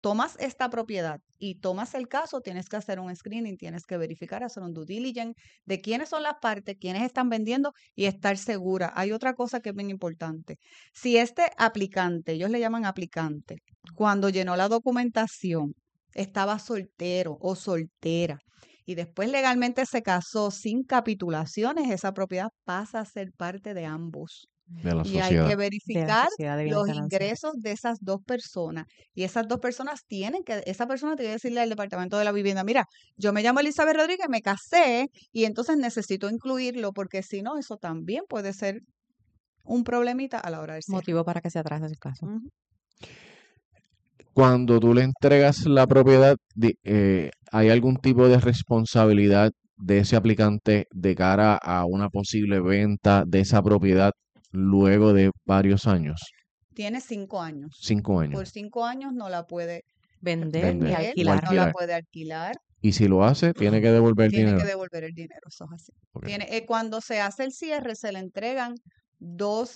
tomas esta propiedad y tomas el caso, tienes que hacer un screening, tienes que verificar, hacer un due diligence de quiénes son las partes, quiénes están vendiendo y estar segura. Hay otra cosa que es bien importante. Si este aplicante, ellos le llaman aplicante, cuando llenó la documentación, estaba soltero o soltera y después legalmente se casó sin capitulaciones, esa propiedad pasa a ser parte de ambos. De la Y hay que sociedad. de la verificar sociedad de bienes los gananciales. ingresos de esas dos personas. Y esas dos personas esa persona tiene que decirle al Departamento de la Vivienda, mira, yo me llamo Elizabeth Rodríguez, me casé y entonces necesito incluirlo porque si no, eso también puede ser un problemita a la hora del cierre. Motivo para que se atrase el caso. Ujú. Cuando tú le entregas la propiedad, ¿hay algún tipo de responsabilidad de ese aplicante de cara a una posible venta de esa propiedad luego de varios años? Tiene 5 años. 5 Por años. 5 años no la puede Vender ni Vender o alquilar. no la alquilar. puede alquilar. Y si lo hace, tiene que devolver el Tiene dinero. que devolver el dinero, eso es así. Ok. Cuando se hace el cierre, se le entregan dos,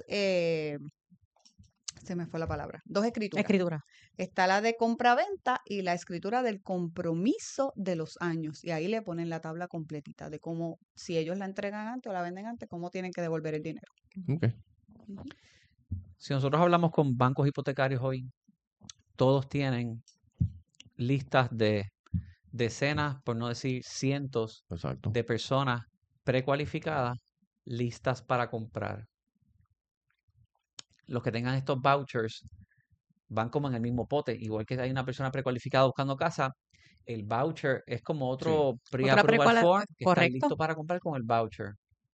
se me fue la palabra, dos escrituras. Escritura. Está la de compraventa y la escritura del compromiso de los años. Y ahí le ponen la tabla completita de cómo, si ellos la entregan antes o la venden antes, cómo tienen que devolver el dinero. Ok. Ujú. Si nosotros hablamos con bancos hipotecarios hoy, todos tienen listas de decenas, por no decir cientos, Exacto. de personas precualificadas listas para comprar. Los que tengan estos vouchers van como en el mismo pote, igual que hay una persona precualificada buscando casa, el voucher es como otro pre-approval form que está correcto. listo para comprar con el voucher.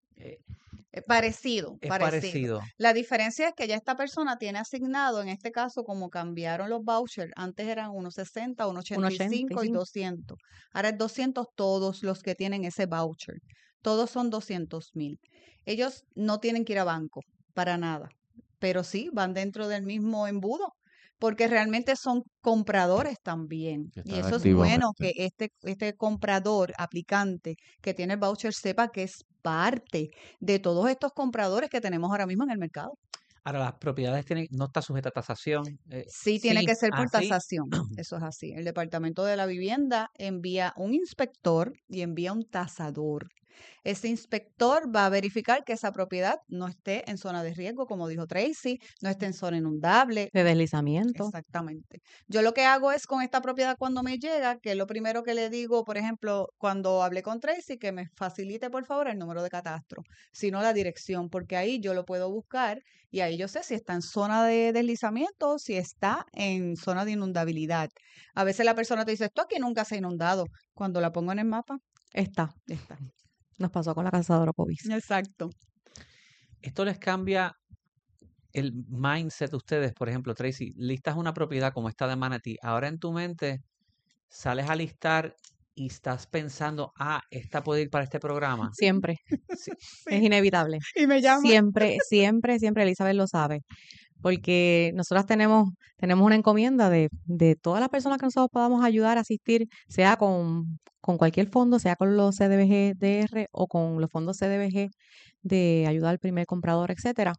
Parecido. Es parecido. La diferencia es que ya esta persona tiene asignado, en este caso, como cambiaron los vouchers, antes eran 1.60, 1.85 y 200. Ahora es 200 todos los que tienen ese voucher. Todos son 200,000. Ellos no tienen que ir a banco para nada, pero sí van dentro del mismo embudo, porque realmente son compradores también. Y eso es bueno que este comprador, aplicante que tiene el voucher, sepa que es parte de todos estos compradores que tenemos ahora mismo en el mercado. Ahora, las propiedades no está sujeta a tasación. Sí, tiene que ser por ¿sí? tasación. Eso es así. El Departamento de la Vivienda envía un inspector y envía un tasador. Ese inspector va a verificar que esa propiedad no esté en zona de riesgo, como dijo Tracy, no esté en zona inundable. De deslizamiento. Exactamente. Yo lo que hago es con esta propiedad cuando me llega, que es lo primero que le digo, por ejemplo, cuando hablé con Tracy, que me facilite por favor el número de catastro, sino la dirección, porque ahí yo lo puedo buscar y ahí yo sé si está en zona de deslizamiento o si está en zona de inundabilidad. A veces la persona te dice, esto aquí nunca se ha inundado. Cuando la pongo en el mapa, Está. está. Nos pasó con la casa de Oropovis. Exacto. Esto les cambia el mindset de ustedes. Por ejemplo, Tracy, listas una propiedad como esta de Manatí. Ahora en tu mente sales a listar y estás pensando, esta puede ir para este programa. Siempre. Sí. Es inevitable. Y me llama. Siempre, Elizabeth lo sabe. Porque nosotras tenemos una encomienda de todas las personas que nosotros podamos ayudar a asistir, sea con cualquier fondo, sea con los CDBG-DR o con los fondos CDBG de ayuda al primer comprador, etcétera.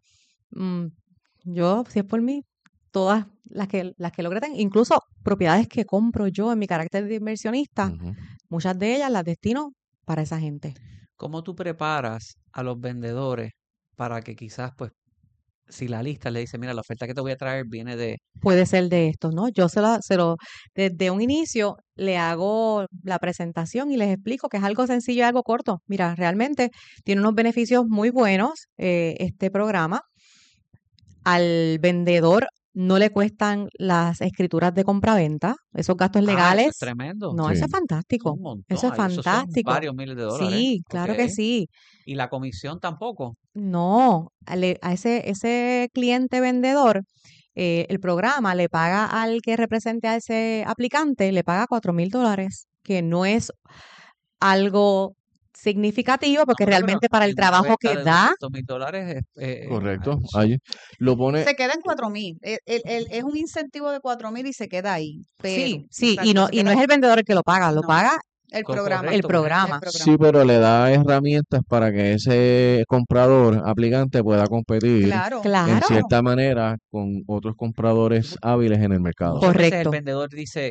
Yo, si es por mí, todas las que logre tener, incluso propiedades que compro yo en mi carácter de inversionista, muchas de ellas las destino para esa gente. ¿Cómo tú preparas a los vendedores para que quizás, pues, si la lista le dice, mira, la oferta que te voy a traer viene de... Puede ser de estos, ¿no? Yo desde un inicio le hago la presentación y les explico que es algo sencillo y algo corto. Mira, realmente tiene unos beneficios muy buenos este programa. Al vendedor no le cuestan las escrituras de compraventa, esos gastos legales. Eso es tremendo. No, Sí. eso es fantástico. Un montón. Eso es Ay, esos son fantástico. varios miles de dólares. Sí, claro que Ok. sí. ¿Y la comisión tampoco? No, a ese cliente vendedor, el programa le paga al que represente a ese aplicante, le paga $4,000, que no es algo significativo porque No, pero realmente para el en una trabajo venta que de da, $200,000 Correcto. eso- Allí lo pone. Se queda en 4,000. Es un incentivo de 4,000 y se queda ahí. Pero, sí, exacto, y no se queda es ahí. el vendedor el que lo paga, lo No. paga El Co- programa. correcto, el programa. Sí, pero le da herramientas para que ese comprador, aplicante, pueda competir Claro. en Claro. cierta manera con otros compradores hábiles en el mercado. Muchas veces el Correcto. vendedor dice,